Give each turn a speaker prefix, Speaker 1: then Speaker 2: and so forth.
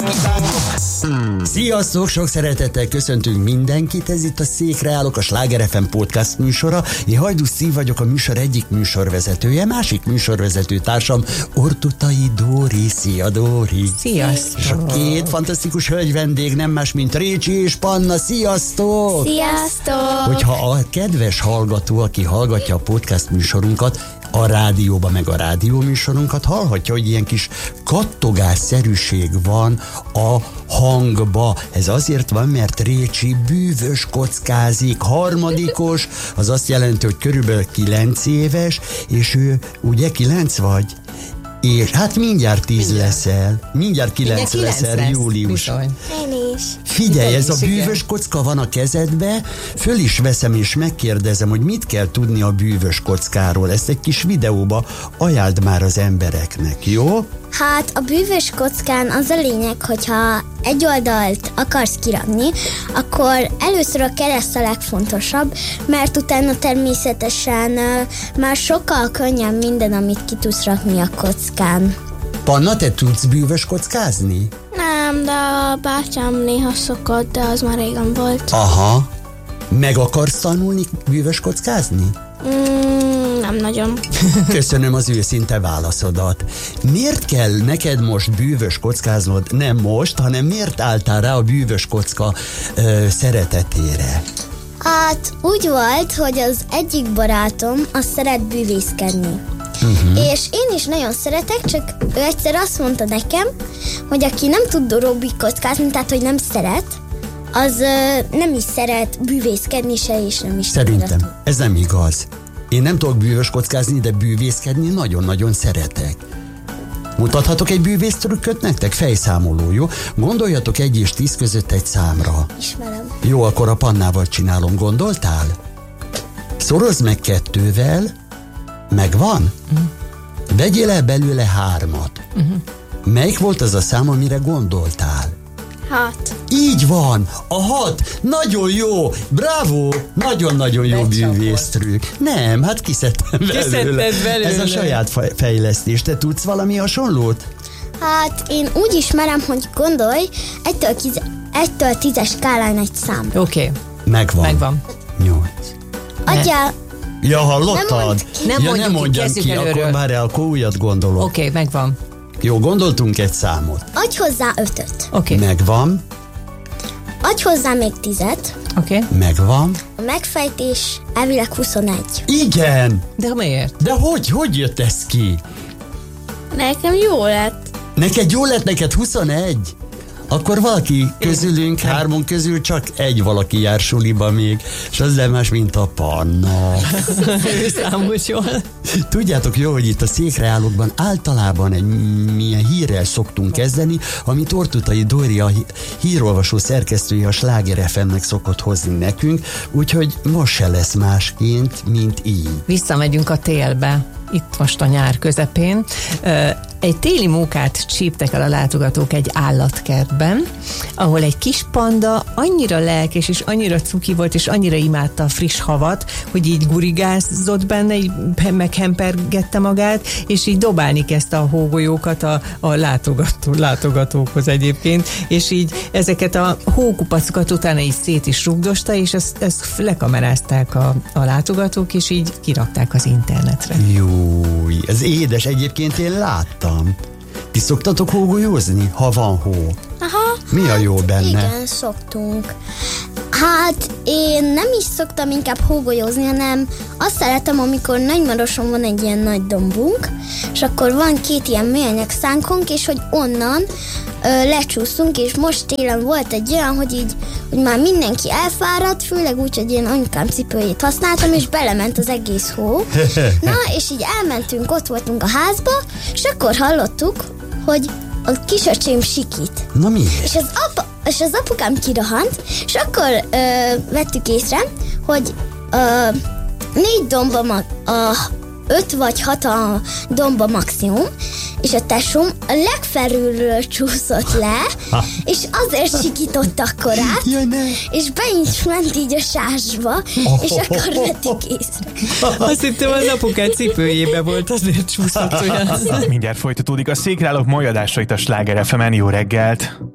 Speaker 1: Sziasztok, sok szeretettel köszöntünk mindenkit, ez itt a Székre állok, a Sláger FM podcast műsora. Én Hajdú Szív vagyok, a műsor egyik műsorvezetője, másik műsorvezető társam Ortutai Dóri. Szia, Dóri!
Speaker 2: Sziasztok!
Speaker 1: És a két fantasztikus hölgy vendég nem más, mint Récsi és Panna. Sziasztok!
Speaker 2: Sziasztok!
Speaker 1: Hogyha a kedves hallgató, aki hallgatja a podcast műsorunkat, a rádióba, meg a rádióműsorunkat hallhatja, hogy ilyen kis kattogásszerűség van a hangba. Ez azért van, mert Récsi bűvös kockázik, harmadikos, az azt jelenti, hogy körülbelül 9 éves, és ő, ugye 9 vagy? És hát mindjárt 10 leszel. Mindjárt 9 leszel, Július.
Speaker 2: Bizony.
Speaker 3: Én is.
Speaker 1: Figyelj, ez a bűvös kocka van a kezedbe, föl is veszem és megkérdezem, hogy mit kell tudni a bűvös kockáról. Ezt egy kis videóba ajánld már az embereknek, jó?
Speaker 3: Hát a bűvös kockán az a lényeg, hogyha egy oldalt akarsz kirakni, akkor először a kereszt a legfontosabb, mert utána természetesen már sokkal könnyebb minden, amit ki tudsz rakni a kockán.
Speaker 1: Panna, te tudsz bűvös kockázni?
Speaker 4: Nem, de a bátyám néha szokott, de az már régen volt.
Speaker 1: Aha. Meg akarsz tanulni bűvös kockázni?
Speaker 4: Nem nagyon.
Speaker 1: Köszönöm az őszinte válaszodat. Miért kell neked most bűvös kockáznod? Nem most, hanem miért álltál rá a bűvös kocka szeretetére?
Speaker 3: Hát úgy volt, hogy az egyik barátom az szeret bűvészkedni. És én is nagyon szeretek, csak ő egyszer azt mondta nekem, hogy aki nem tud Rubik kockázni, tehát hogy nem szeret, az nem is szeret bűvészkedni se, és nem is
Speaker 1: Szerintem ez nem igaz. Én nem tudok bűvös kockázni, de bűvészkedni nagyon-nagyon szeretek. Mutathatok egy bűvész trükköt nektek? Fejszámoló, jó? Gondoljatok 1 és 10 között egy számra.
Speaker 3: Ismerem.
Speaker 1: Jó, akkor a Pannával csinálom. Gondoltál? Szorozd meg 2-vel. Megvan? Vegyél el belőle 3-at. Melyik volt az a szám, amire gondoltál?
Speaker 4: 6.
Speaker 1: Így van, a 6. Nagyon jó, bravo, nagyon-nagyon jó bűvésztrükk. Nem, hát kiszedtem belőle. Ez a saját fejlesztés. Te tudsz valami hasonlót?
Speaker 3: Hát én úgy ismerem, hogy gondolj 1-től 10-es skálán egy szám.
Speaker 2: Oké.
Speaker 1: Megvan. 8.
Speaker 3: Adjál.
Speaker 1: Ja, hallottad?
Speaker 2: Nem
Speaker 1: ja,
Speaker 2: mondjuk
Speaker 1: nem
Speaker 2: ki,
Speaker 1: mondjam
Speaker 2: kezdjük
Speaker 1: ki,
Speaker 2: előről.
Speaker 1: akkor várjál, akkor újat gondolok.
Speaker 2: Oké, megvan.
Speaker 1: Jó, gondoltunk egy számot.
Speaker 3: Adj hozzá 5-öt.
Speaker 2: Oké.
Speaker 1: Megvan,
Speaker 3: Adj hozzá még 10-et.
Speaker 2: Oké.
Speaker 1: megvan.
Speaker 3: A megfejtés elvileg 21.
Speaker 1: Igen!
Speaker 2: De miért?
Speaker 1: De hogy jött ez ki?
Speaker 4: Nekem jó lett.
Speaker 1: Neked jó lett, neked 21? Akkor valaki közülünk, 3 közül csak egy valaki jár suliba még, és az nem más, mint a Panna.
Speaker 2: Ő számolt jól.
Speaker 1: Tudjátok jó, hogy itt a Székreállókban általában egy milyen hírrel szoktunk kezdeni, amit Ortutai Dóri, a hírolvasó szerkesztője a Sláger FM-nek szokott hozni nekünk, úgyhogy most se lesz másként, mint így.
Speaker 2: Visszamegyünk a télbe. Itt most a nyár közepén. Egy téli mókát csíptek el a látogatók egy állatkertben, ahol egy kis panda annyira lelkes, és annyira cuki volt, és annyira imádta a friss havat, hogy így gurigázott benne, így meghempergette magát, és így dobálni kezdte a hógolyókat a látogatókhoz egyébként, és így ezeket a hókupacokat utána így szét is rugdosta, és ezt lekamerázták a látogatók, és így kirakták az internetre.
Speaker 1: Júj, ez édes, egyébként én láttam. Ti szoktatok hógolyózni, ha van hó?
Speaker 3: Aha.
Speaker 1: Mi a jó benne?
Speaker 3: Igen, szoktunk. Hát én nem is szoktam inkább hógolyózni, hanem azt szeretem, amikor Nagymaroson van egy ilyen nagy dombunk, és akkor van 2 ilyen műanyag szánkunk, és hogy onnan lecsúszunk, és most télen volt egy olyan, hogy már mindenki elfáradt, főleg úgy, hogy én anyukám cipőjét használtam, és belement az egész hó. Na, és így elmentünk, ott voltunk a házba, és akkor hallottuk, hogy a kisöcsém sikít.
Speaker 1: Na miért?
Speaker 3: És az apukám kirahant, és akkor vettük észre, hogy 4 domba, 5 vagy 6 a domba maximum, és a tesóm a legfelülről csúszott le, és azért sikított akkorát, és be is ment így a sásba, és akkor vettük észre.
Speaker 2: Azt hittem, az apukát cipőjébe volt, azért csúszott olyan.
Speaker 5: Mindjárt folytatódik a Székre állok mai adásra itt a Sláger FM-en. Jó reggelt!